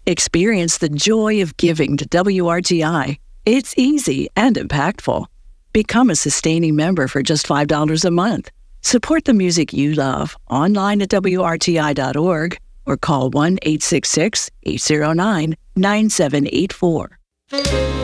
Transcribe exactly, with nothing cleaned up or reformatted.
Experience the joy of giving to W R T I. It's easy and impactful. Become a sustaining member for just five dollars a month. Support the music you love online at W R T I dot org or call one eight six six, eight zero nine, nine seven eight four.